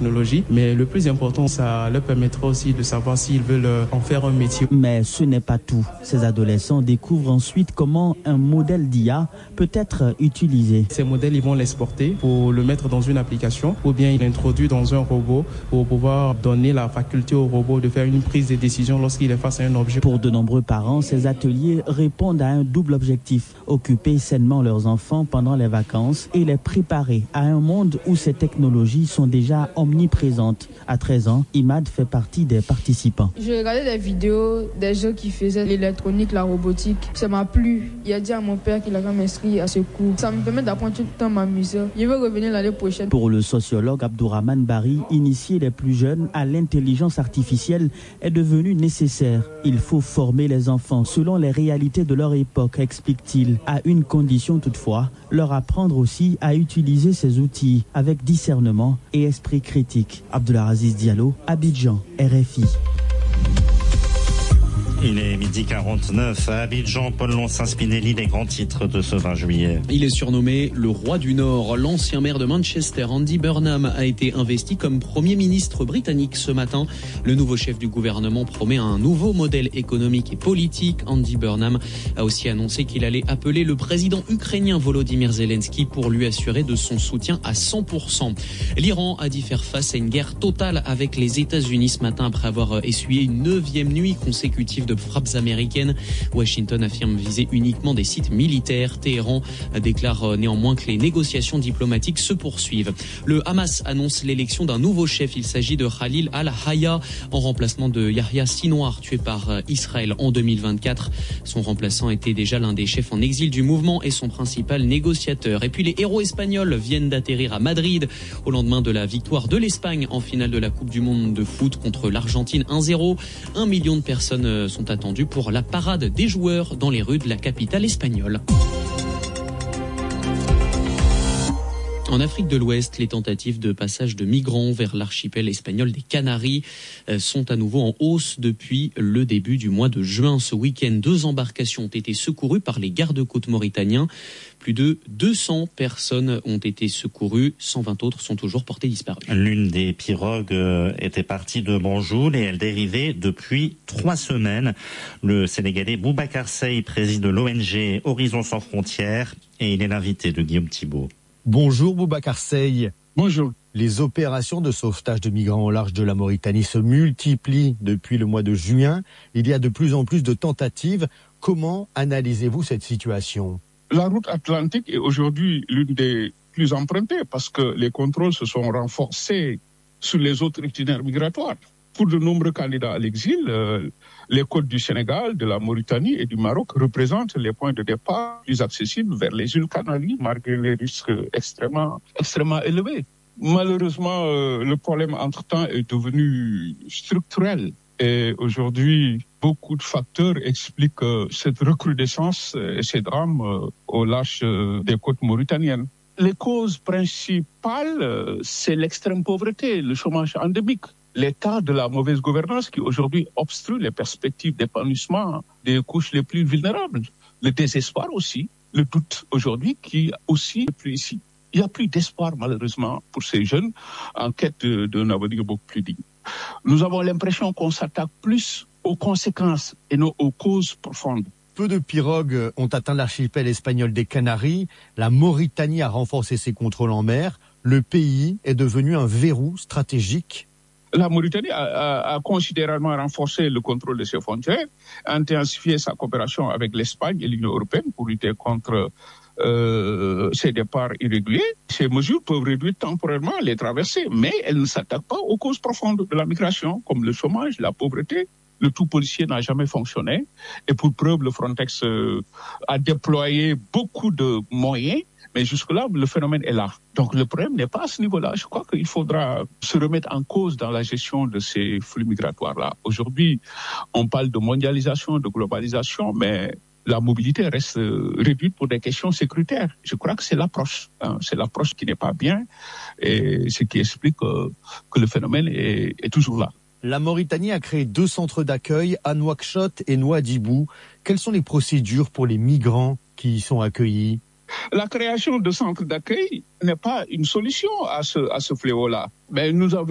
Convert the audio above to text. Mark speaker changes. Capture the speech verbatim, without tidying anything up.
Speaker 1: technologie, mais le plus important, ça leur permettra aussi de savoir s'ils veulent en faire un métier.
Speaker 2: Mais ce n'est pas tout. Ces adolescents découvrent ensuite comment un modèle d'I A peut être utilisé.
Speaker 1: Ces modèles, ils vont l'exporter pour le mettre dans une application ou bien l'introduire dans un robot pour pouvoir donner la faculté au robot de faire une prise de décision lorsqu'il est face à un objet.
Speaker 2: Pour de nombreux parents, ces ateliers répondent à un double objectif: occuper sainement leurs enfants pendant les vacances et les préparer à un monde où ces technologies sont déjà omniprésentes. À treize ans, Imad fait partie des participants.
Speaker 3: Je regardais des vidéos des gens qui faisaient l'électronique, la robotique. Ça m'a plu. Il a dit à mon père qu'il a m'inscrit à ce cours. Ça me permet d'apprendre tout le temps m'amuser. Je veux revenir l'année prochaine.
Speaker 2: Pour le sociologue Abdourahmane Bari, initier les plus jeunes à l'intelligence artificielle est devenu nécessaire. Il faut former les enfants selon les réalités de leur époque, explique-t-il, à une condition toutefois, leur apprendre aussi à utiliser ces outils avec discernement et esprit critique. Abdelaziz Diallo, Abidjan, R F I.
Speaker 4: Il est midi quarante-neuf à Abidjan. Paul Lonsin-Spinelli, les grands titres de ce vingt juillet.
Speaker 5: Il est surnommé le roi du Nord. L'ancien maire de Manchester, Andy Burnham, a été investi comme Premier ministre britannique ce matin. Le nouveau chef du gouvernement promet un nouveau modèle économique et politique. Andy Burnham a aussi annoncé qu'il allait appeler le président ukrainien Volodymyr Zelensky pour lui assurer de son soutien à cent pour cent. L'Iran a dû faire face à une guerre totale avec les États-Unis ce matin après avoir essuyé une neuvième nuit consécutive de frappes américaines. Washington affirme viser uniquement des sites militaires. Téhéran déclare néanmoins que les négociations diplomatiques se poursuivent. Le Hamas annonce l'élection d'un nouveau chef. Il s'agit de Khalil al-Hayya en remplacement de Yahya Sinwar, tué par Israël en deux mille vingt-quatre. Son remplaçant était déjà l'un des chefs en exil du mouvement et son principal négociateur. Et puis les héros espagnols viennent d'atterrir à Madrid au lendemain de la victoire de l'Espagne en finale de la Coupe du Monde de foot contre l'Argentine un zéro. Un million de personnes sont attendues pour la parade des joueurs dans les rues de la capitale espagnole. En Afrique de l'Ouest, les tentatives de passage de migrants vers l'archipel espagnol des Canaries sont à nouveau en hausse depuis le début du mois de juin. Ce week-end, deux embarcations ont été secourues par les gardes-côtes mauritaniens. Plus de deux cents personnes ont été secourues, cent vingt autres sont toujours portées disparues.
Speaker 4: L'une des pirogues était partie de Banjul et elle dérivait depuis trois semaines. Le Sénégalais Boubacar Seye préside l'O N G Horizon Sans Frontières et il est l'invité de Guillaume Thibault.
Speaker 6: Bonjour Boubacar Seye.
Speaker 7: Bonjour.
Speaker 6: Les opérations de sauvetage de migrants au large de la Mauritanie se multiplient depuis le mois de juin. Il y a de plus en plus de tentatives. Comment analysez-vous cette situation ?
Speaker 7: La route atlantique est aujourd'hui l'une des plus empruntées parce que les contrôles se sont renforcés sur les autres itinéraires migratoires. Pour de nombreux candidats à l'exil, euh, les côtes du Sénégal, de la Mauritanie et du Maroc représentent les points de départ plus accessibles vers les îles Canaries, malgré les risques extrêmement, extrêmement élevés. Malheureusement, euh, le problème entre-temps est devenu structurel. Et aujourd'hui, beaucoup de facteurs expliquent euh, cette recrudescence et ces drames euh, au large euh, des côtes mauritaniennes. Les causes principales, euh, c'est l'extrême pauvreté, le chômage endémique. L'état de la mauvaise gouvernance qui aujourd'hui obstrue les perspectives d'épanouissement des couches les plus vulnérables. Le désespoir aussi, le doute aujourd'hui qui aussi n'est plus ici. Il n'y a plus d'espoir malheureusement pour ces jeunes en quête d'un avenir beaucoup plus digne. Nous avons l'impression qu'on s'attaque plus aux conséquences et non aux causes profondes.
Speaker 6: Peu de pirogues ont atteint l'archipel espagnol des Canaries. La Mauritanie a renforcé ses contrôles en mer. Le pays est devenu un verrou stratégique.
Speaker 7: La Mauritanie a, a, a considérablement renforcé le contrôle de ses frontières, intensifié sa coopération avec l'Espagne et l'Union européenne pour lutter contre euh, ces départs irréguliers. Ces mesures peuvent réduire temporairement les traversées, mais elles ne s'attaquent pas aux causes profondes de la migration, comme le chômage, la pauvreté. Le tout policier n'a jamais fonctionné. Et pour preuve, le Frontex euh, a déployé beaucoup de moyens. Mais jusque-là, le phénomène est là. Donc le problème n'est pas à ce niveau-là. Je crois qu'il faudra se remettre en cause dans la gestion de ces flux migratoires-là. Aujourd'hui, on parle de mondialisation, de globalisation, mais la mobilité reste réduite pour des questions sécuritaires. Je crois que c'est l'approche. Hein. C'est l'approche qui n'est pas bien et ce qui explique euh, que le phénomène est, est toujours là.
Speaker 6: La Mauritanie a créé deux centres d'accueil à Nouakchott et Nouadhibou. Quelles sont les procédures pour les migrants qui y sont accueillis ?
Speaker 7: La création de centres d'accueil n'est pas une solution à ce, à ce fléau-là. Mais nous avons